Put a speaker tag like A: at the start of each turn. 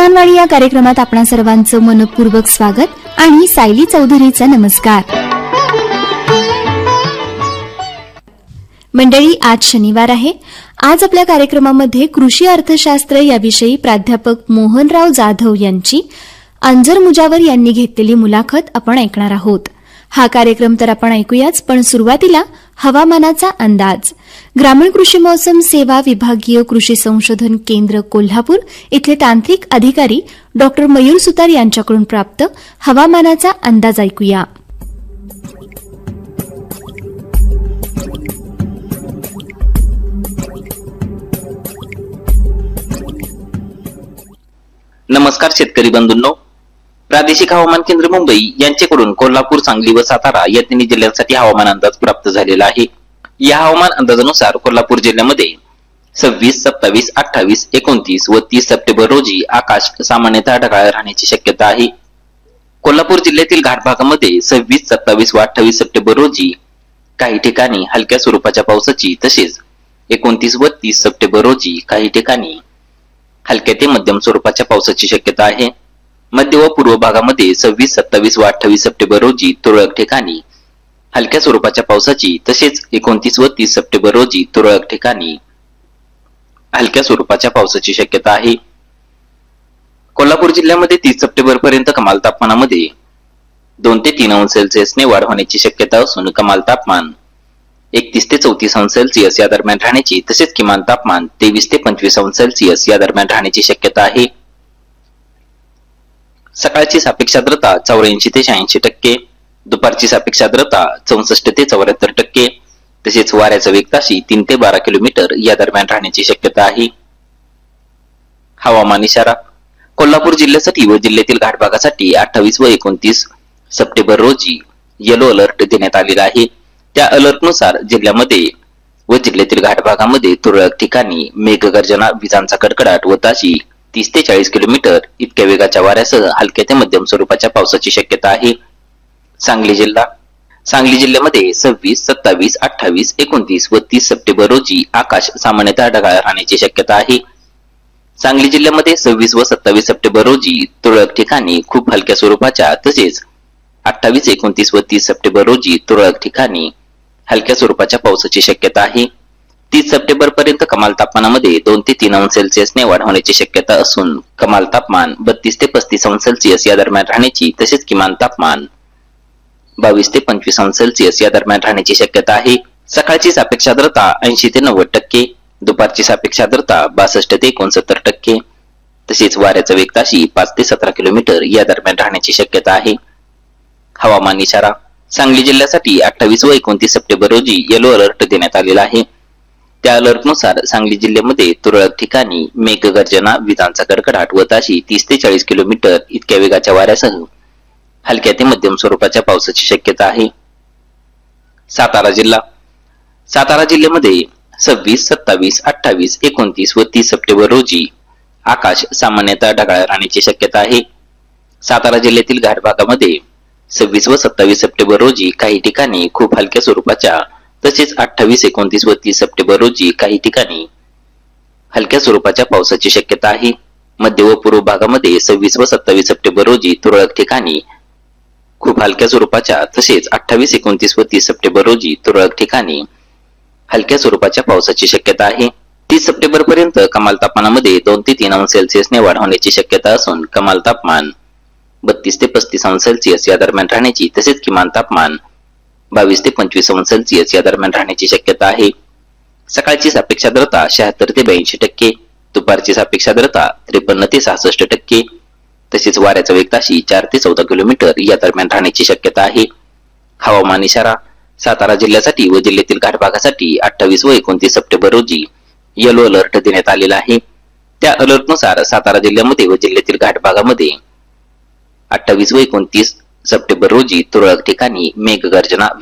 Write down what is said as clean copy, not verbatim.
A: किसानवाणी या कार्यक्रमात आपणा सर्वांचं मनपूर्वक स्वागत आणि सायली चौधरीचा नमस्कार। मंडळी, आज शनिवार आहे। आज आपल्या कार्यक्रमामध्ये कृषी अर्थशास्त्र याविषयी प्राध्यापक मोहनराव जाधव यांची अंजर मुजावर यांनी घेतलेली मुलाखत आपण ऐकणार आहोत। हा कार्यक्रम तर आपण ऐकूयाच, पण सुरुवातीला हवामानाचा अंदाज। ग्रामीण कृषी मौसम सेवा विभागीय कृषी संशोधन केंद्र कोल्हापूर इथले तांत्रिक अधिकारी डॉक्टर मयूर सुतार यांच्याकडून प्राप्त हवामानाचा अंदाज ऐकूया।
B: नमस्कार शेतकरी बंधूंनो, प्रादेशिक हवामान केंद्र मुंबई यांच्याकडून कोल्हापूर, सांगली व सातारा या तिन्ही जिल्ह्यांसाठी हवामान अंदाज प्राप्त झालेला आहे। या हवामान अंदाजानुसार कोल्हापूर जिल्ह्यामध्ये 26, 27, 28, 29 व 30 सप्टेंबर रोजी आकाश सामान्यतः ढगाळ राहण्याची शक्यता आहे। कोल्हापूर जिल्ह्यातील घाट भागामध्ये 26, 27 व 28 सप्टेंबर रोजी काही ठिकाणी हलक्या स्वरूपाच्या पावसाची, तसेच 29 व 30 सप्टेंबर रोजी काही ठिकाणी हलक्या ते मध्यम स्वरूपाच्या पावसाची शक्यता आहे। मध्य व पूर्व भागामध्ये 26, 27 व 28 सप्टेंबर रोजी तुरळक ठिकाणी हलक्या स्वरूपाच्या पावसाची, तसेच 29 व 30 सप्टेंबर रोजी तुरळक ठिकाणी हलक्या स्वरूपाच्या पावसाची शक्यता आहे। कोल्हापूर जिल्ह्यामध्ये 30 सप्टेंबर पर्यंत कमाल तापमानामध्ये 2 ते 3 अंश सेल्सिअसने वाढ होण्याची शक्यता असून कमाल तापमान 31 ते 34 अंश सेल्सिअस या दरम्यान राहण्याची, तसेच किमान तापमान 23 ते 25 अंश सेल्सिअस या दरम्यान राहण्याची शक्यता आहे। सकाळची सापेक्ष आर्द्रता 84 ते 86%, दुपारची सापेक्ष आर्द्रता 64 ते 74%, तसेच वाऱ्याचा वेग ताशी 3 ते 12 किलोमीटर या दरम्यान राहण्याची शक्यता आहे। हवामान इशारा। कोल्हापूर जिल्ह्यासाठी व जिल्ह्यातील घाट भागासाठी 28 व 29 सप्टेंबर रोजी येलो अलर्ट देण्यात आलेला आहे। त्या अलर्टनुसार जिल्ह्यामध्ये व जिल्ह्यातील घाट भागामध्ये तुरळक ठिकाणी मेघगर्जना, विजांचा कडकडाट व ताशी 30 ते 40 किलोमीटर इतक्या वेगाच्या वाऱ्यासह हलक्या ते मध्यम स्वरूपाच्या पावसाची शक्यता आहे। सांगली जिल्हा। सांगली जिल्ह्यामध्ये 26, 27, 28, 29 व 30 सप्टेंबर रोजी आकाश सामान्यतः ढगाळ राहण्याची शक्यता आहे। सांगली जिल्ह्यामध्ये 26 व 27 सप्टेंबर रोजी तुरळक ठिकाणी खूप हलक्या स्वरूपाच्या, तसेच 28, 29 व 30 सप्टेंबर रोजी तुरळक ठिकाणी हलक्या स्वरूपाच्या पावसाची शक्यता आहे। 30 सप्टेंबर पर्यंत कमाल तापमानामध्ये 2 ते 3 अंश सेल्सिअसने वाढ होण्याची शक्यता असून कमाल तापमान 32 ते 35 अंश सेल्सिअस या दरम्यान राहण्याची, तसेच किमान तापमान 22 ते 25 अंश सेल्सिअस या दरम्यान राहण्याची शक्यता आहे। सकाळची सापेक्ष आर्द्रता 80 ते 90%, दुपारची सापेक्ष आर्द्रता 62 ते 69%, तसेच वाऱ्याचा वेग ताशी 5 ते 17 किलोमीटर या दरम्यान राहण्याची शक्यता आहे। हवामान इशारा। सांगली जिल्ह्यासाठी 28 व 29 सप्टेंबर रोजी येलो अलर्ट देण्यात आलेला आहे। त्या अलर्टनुसार सांगली जिल्ह्यामध्ये तुरळक ठिकाणी मेघगर्जना, विजांचा कडकडाट व ताशी 30 ते 40 किलोमीटर इतक्या वेगाच्या वाऱ्यासह हलक्या ते मध्यम स्वरूपाच्या पावसाची शक्यता आहे। सातारा जिल्हा। सातारा जिल्ह्यामध्ये 26, 27, 28, 29 व 30 सप्टेंबर रोजी आकाश सामान्यतः ढगाळ राहण्याची शक्यता आहे। सातारा जिल्ह्यातील घाट भागामध्ये 26 व 27 सप्टेंबर रोजी काही ठिकाणी खूप हलक्या स्वरूपाच्या, तसेच 28, 29 व 30 सप्टेंबर रोजी काही ठिकाणी हलक्या स्वरूपाच्या पावसाची शक्यता आहे। मध्य व पूर्व भागामध्ये 26 व 27 सप्टेंबर रोजी तुरळक ठिकाणी खूप हलक्या स्वरूपाच्या, तसेच 28, 29 व 30 सप्टेंबर रोजी तुरळक ठिकाणी हलक्या स्वरूपाच्या पावसाची शक्यता आहे। 30 सप्टेंबर पर्यंत कमाल तापमानामध्ये 2 ते 3 अंश सेल्सिअसने वाढ होण्याची शक्यता असून कमाल तापमान 32 ते 35 अंश सेल्सिअस या दरम्यान राहण्याची, तसेच किमान तापमान 22 ते 25 अंश सेल्सिअस या दरम्यान राहण्याची शक्यता आहे। सकाळची सापेक्ष आर्द्रता 76 ते 82%, दुपारची सापेक्ष आर्द्रता 53 ते 66%, तसेच वाऱ्याचा वेग ताशी 4 ते 14 किलोमीटर या दरम्यान राहण्याची शक्यता आहे। हवामान इशारा। सातारा जिल्ह्यासाठी व जिल्ह्यातील घाट भागासाठी 28 व 29 सप्टेंबर रोजी येलो अलर्ट देण्यात आलेला आहे। त्या अलर्टनुसार सातारा जिल्ह्यामध्ये व जिल्ह्यातील घाट भागामध्ये 28 व 29 सप्टेंबर रोजी तुरळक ठिकाणी मेघगर्जना,